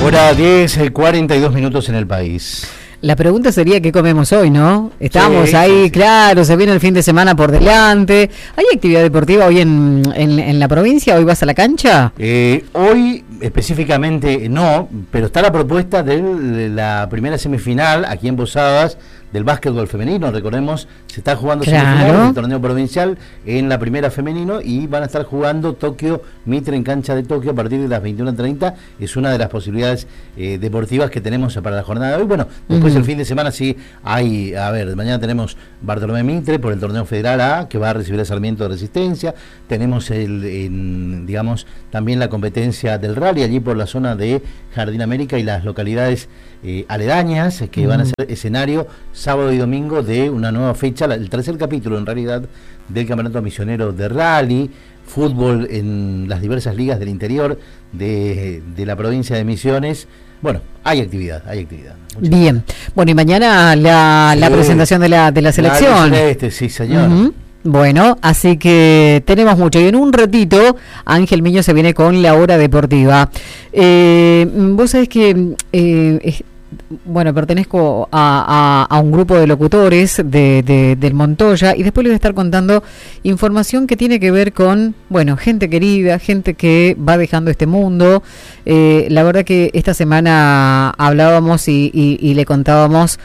Hora 10:42 minutos en el país. La pregunta sería ¿qué comemos hoy, no? Estamos ahí, sí. claro, se viene el fin de semana por delante. ¿Hay actividad deportiva hoy en la provincia? ¿Hoy vas a la cancha? Hoy específicamente no, pero está la propuesta de la primera semifinal aquí en Posadas del básquetbol femenino. Recordemos, se está jugando semifinal del torneo provincial en la primera femenino y van a estar jugando Tokio Mitre en cancha de Tokio a partir de las 21:30. Es una de las posibilidades deportivas que tenemos para la jornada de hoy. Bueno, después el fin de semana sí hay, mañana tenemos Bartolomé Mitre por el torneo federal A, que va a recibir a Sarmiento de Resistencia. Tenemos también la competencia del rally allí por la zona de Jardín América y las localidades aledañas que van a ser escenario sábado y domingo de una nueva fecha, el tercer capítulo en realidad del Campeonato Misionero de Rally, fútbol en las diversas ligas del interior de la provincia de Misiones. Bueno, hay actividad. Bien, bueno, y mañana la presentación de la selección. Sí, señor. Bueno, así que tenemos mucho. Y en un ratito, Ángel Miño se viene con la hora deportiva. Vos sabés que, pertenezco a un grupo de locutores del Montoya y después les voy a estar contando información que tiene que ver con, gente querida, gente que va dejando este mundo. La verdad que esta semana hablábamos y le contábamos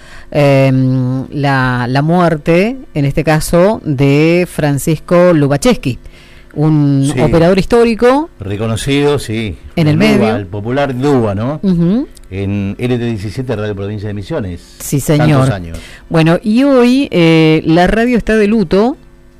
la muerte, en este caso, de Francisco Lubachevsky, un operador histórico reconocido, sí, en el medio, el popular Luba, ¿no? En LT17 Radio Provincia de Misiones. Sí, señor. Tantos años. Bueno, y hoy la radio está de luto.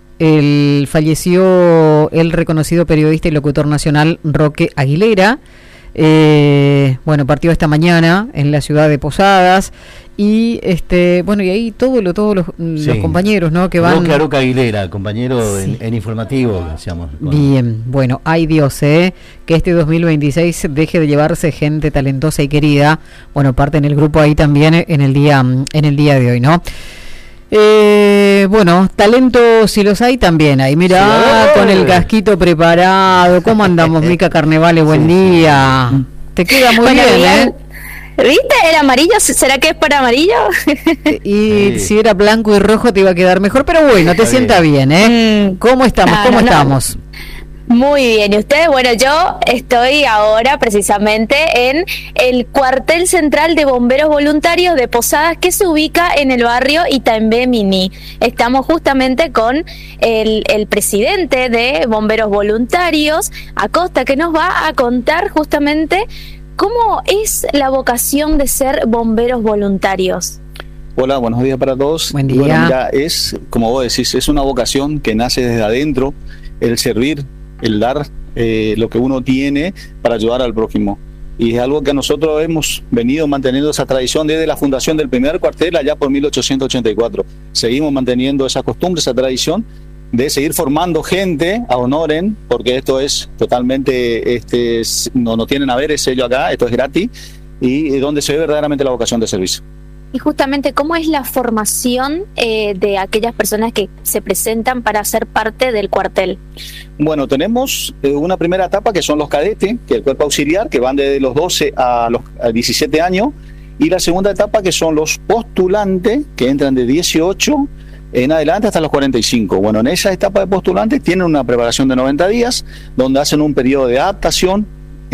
Falleció el reconocido periodista y locutor nacional Roque Aguilera. Partió esta mañana en la ciudad de Posadas y y ahí todos los compañeros, ¿no? Que van. Roque Aguilera, compañero en informativo, decíamos. Bien, bueno, ay Dios, que este 2026 deje de llevarse gente talentosa y querida. Bueno, parte en el grupo ahí también en el día de hoy, ¿no? Talento si los hay también ahí, mira, con el casquito preparado. ¿Cómo andamos, Mica Carnevale? Buen día. Te queda muy bien, ¿Viste? ¿El amarillo? ¿Será que es para amarillo? Y si era blanco y rojo te iba a quedar mejor, pero bueno, te sienta bien, ¿Cómo estamos? Estamos? Muy bien, y ustedes, yo estoy ahora precisamente en el cuartel central de bomberos voluntarios de Posadas, que se ubica en el barrio Itaembé Mini. Estamos justamente con el presidente de bomberos voluntarios, Acosta, que nos va a contar justamente cómo es la vocación de ser bomberos voluntarios. Hola, buenos días para todos. Buen día. Es, como vos decís, es una vocación que nace desde adentro, el servir, el dar lo que uno tiene para ayudar al prójimo. Y es algo que nosotros hemos venido manteniendo esa tradición desde la fundación del primer cuartel allá por 1884. Seguimos manteniendo esa costumbre, esa tradición de seguir formando gente a honoren, porque esto es totalmente, no tienen a ver, es sello acá, esto es gratis, y donde se ve verdaderamente la vocación de servicio. Y justamente, ¿cómo es la formación de aquellas personas que se presentan para ser parte del cuartel? Bueno, tenemos una primera etapa que son los cadetes, que es el cuerpo auxiliar, que van desde los 12 a 17 años, y la segunda etapa que son los postulantes, que entran de 18 en adelante hasta los 45. Bueno, en esa etapa de postulantes tienen una preparación de 90 días, donde hacen un periodo de adaptación,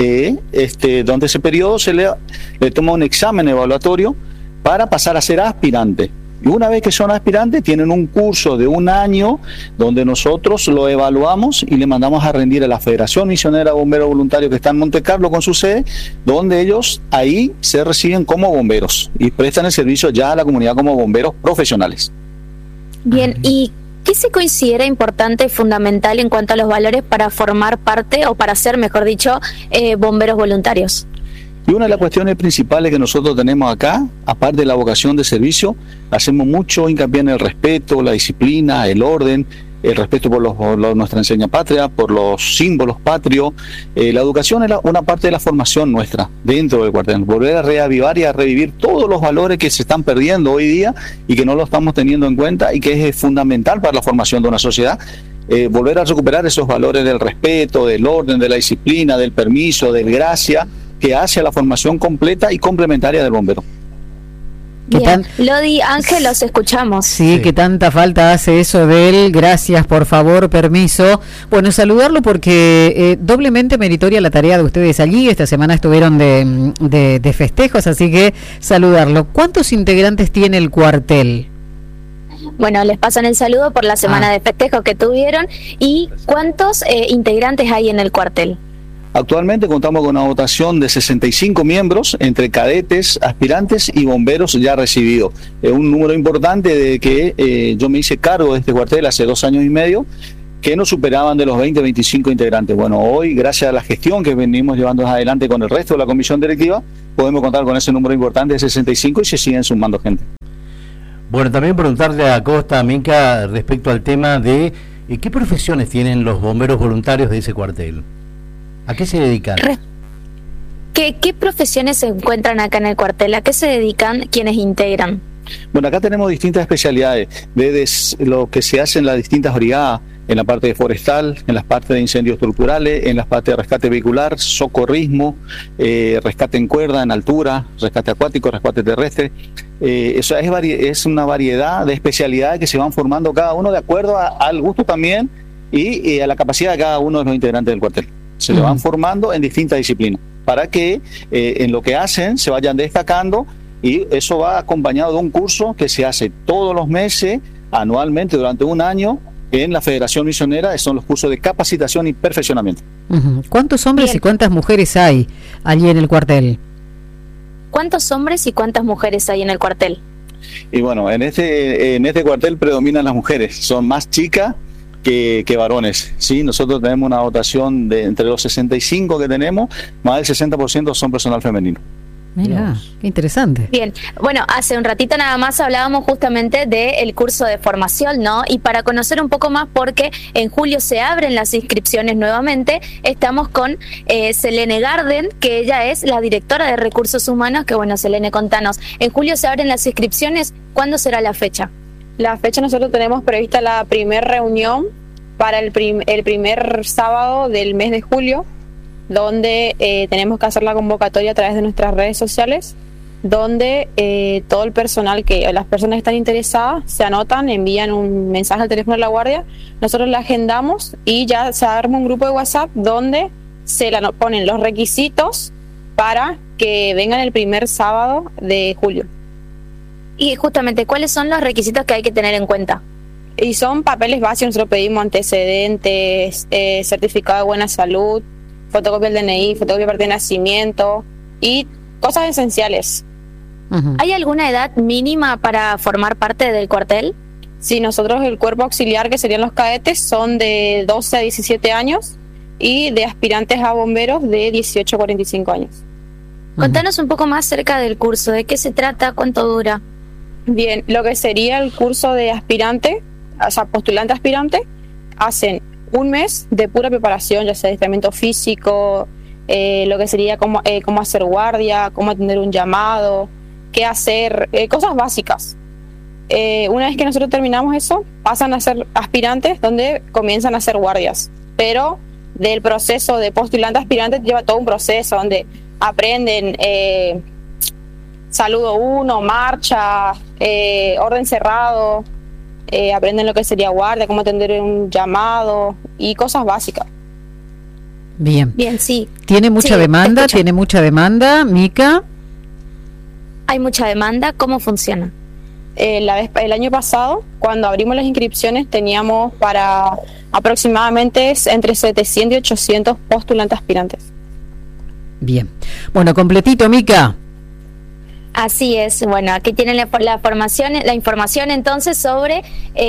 donde ese periodo se le toma un examen evaluatorio para pasar a ser aspirante. Y una vez que son aspirantes, tienen un curso de un año donde nosotros lo evaluamos y le mandamos a rendir a la Federación Misionera de Bomberos Voluntarios, que está en Monte Carlo con su sede, donde ellos ahí se reciben como bomberos y prestan el servicio ya a la comunidad como bomberos profesionales. Bien, ¿y qué se considera importante y fundamental en cuanto a los valores para formar parte o para ser, mejor dicho, bomberos voluntarios? Y una de las cuestiones principales que nosotros tenemos acá, aparte de la vocación de servicio, hacemos mucho hincapié en el respeto, la disciplina, el orden, el respeto por nuestra enseña patria, por los símbolos patrios. La educación es una parte de la formación nuestra dentro del cuartel. Volver a reavivar y a revivir todos los valores que se están perdiendo hoy día y que no lo estamos teniendo en cuenta y que es fundamental para la formación de una sociedad. Volver a recuperar esos valores del respeto, del orden, de la disciplina, del permiso, del gracia, que hace a la formación completa y complementaria del bombero. Bien. Lodi, Ángel, los escuchamos. Sí, que tanta falta hace eso de él. Gracias, por favor, permiso. Bueno, saludarlo porque doblemente meritoria la tarea de ustedes allí. Esta semana estuvieron de festejos, así que saludarlo. ¿Cuántos integrantes tiene el cuartel? Bueno, les pasan el saludo por la semana de festejos que tuvieron. ¿Y cuántos integrantes hay en el cuartel? Actualmente contamos con una dotación de 65 miembros entre cadetes, aspirantes y bomberos ya recibidos. Es un número importante de que yo me hice cargo de este cuartel hace 2 años y medio, que no superaban de los 20-25 integrantes. Bueno, hoy, gracias a la gestión que venimos llevando adelante con el resto de la comisión directiva, podemos contar con ese número importante de 65 y se siguen sumando gente. Bueno, también preguntarle a Costa, a Mica, respecto al tema de qué profesiones tienen los bomberos voluntarios de ese cuartel. ¿A qué se dedican? ¿Qué profesiones se encuentran acá en el cuartel? ¿A qué se dedican quienes integran? Bueno, acá tenemos distintas especialidades, desde lo que se hace en las distintas brigadas, en la parte de forestal, en las partes de incendios estructurales, en las partes de rescate vehicular, socorrismo, rescate en cuerda, en altura, rescate acuático, rescate terrestre. Eso es una variedad de especialidades que se van formando cada uno de acuerdo al gusto también y a la capacidad de cada uno de los integrantes del cuartel. Se le van formando en distintas disciplinas para que en lo que hacen se vayan destacando, y eso va acompañado de un curso que se hace todos los meses, anualmente, durante un año, en la Federación Misionera. Son los cursos de capacitación y perfeccionamiento. ¿Cuántos hombres y cuántas mujeres hay allí en el cuartel? ¿Cuántos hombres y cuántas mujeres hay en el cuartel? Y bueno, en este cuartel predominan las mujeres, son más chicas que varones, ¿sí? Nosotros tenemos una dotación de entre los 65 que tenemos, más del 60% son personal femenino. Mira, qué interesante. Bien, bueno, hace un ratito nada más hablábamos justamente del curso de formación, ¿no? Y para conocer un poco más, porque en julio se abren las inscripciones nuevamente, estamos con Selene Garden, que ella es la directora de Recursos Humanos, que bueno, Selene, contanos, en julio se abren las inscripciones, ¿cuándo será la fecha? La fecha nosotros tenemos prevista la primera reunión para el primer sábado del mes de julio, donde tenemos que hacer la convocatoria a través de nuestras redes sociales, donde todo el personal, las personas que están interesadas, se anotan, envían un mensaje al teléfono de la guardia, nosotros la agendamos y ya se arma un grupo de WhatsApp donde se ponen los requisitos para que vengan el primer sábado de julio. Y justamente, ¿cuáles son los requisitos que hay que tener en cuenta? Y son papeles básicos, nosotros pedimos antecedentes, certificado de buena salud, fotocopia del DNI, fotocopia de parte de nacimiento y cosas esenciales. ¿Hay alguna edad mínima para formar parte del cuartel? Sí, nosotros el cuerpo auxiliar, que serían los cadetes, son de 12 a 17 años y de aspirantes a bomberos de 18 a 45 años. Contanos un poco más acerca del curso, ¿de qué se trata? ¿Cuánto dura? Bien, lo que sería el curso de aspirante, o sea, postulante aspirante, hacen un mes de pura preparación, ya sea adiestramiento físico, lo que sería cómo hacer guardia, cómo atender un llamado, qué hacer, cosas básicas. Una vez que nosotros terminamos eso, pasan a ser aspirantes, donde comienzan a hacer guardias. Pero del proceso de postulante aspirante lleva todo un proceso donde aprenden saludo 1, marcha, orden cerrado, aprenden lo que sería guardia, cómo atender un llamado y cosas básicas. Bien, sí. ¿Tiene mucha demanda? ¿Tiene mucha demanda, Mica? Hay mucha demanda. ¿Cómo funciona? El año pasado, cuando abrimos las inscripciones, teníamos para aproximadamente entre 700 y 800 postulantes aspirantes. Bien. Bueno, completito, Mica. Así es. Bueno, aquí tienen la información entonces sobre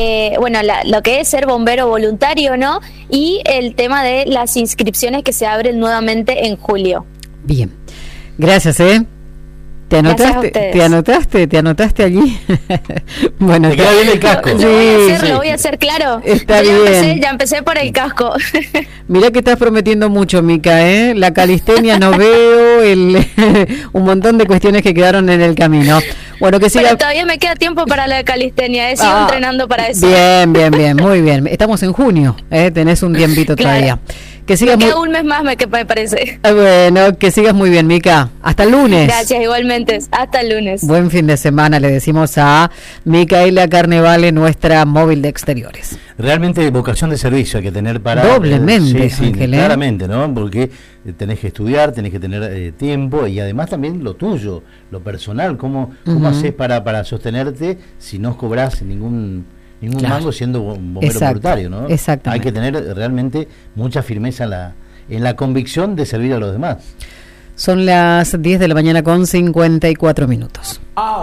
lo que es ser bombero voluntario, ¿no? Y el tema de las inscripciones que se abren nuevamente en julio. Bien. Gracias, ¿Te anotaste? ¿Te anotaste allí? Bueno, te queda bien el casco. Lo voy a hacer, claro. Está bien. Ya empecé por el casco. Mirá que estás prometiendo mucho, Mica, La calistenia no veo, un montón de cuestiones que quedaron en el camino. Bueno, que siga. Pero todavía me queda tiempo para la calistenia, sigo entrenando para eso. Bien, muy bien. Estamos en junio, tenés un tiempito todavía. Que sigas me queda un mes más, me parece. Bueno, que sigas muy bien, Mica. Hasta el lunes. Gracias, igualmente. Hasta el lunes. Buen fin de semana, le decimos a Micaela Carnevale, nuestra móvil de exteriores. Realmente vocación de servicio hay que tener para... Doblemente, sí, Ángel, claramente, ¿no? Porque tenés que estudiar, tenés que tener tiempo y además también lo tuyo, lo personal. ¿Cómo haces para sostenerte si no cobras ningún mango siendo bombero voluntario, ¿no? Exactamente. Hay que tener realmente mucha firmeza en la convicción de servir a los demás. Son las 10 de la mañana con 54 minutos.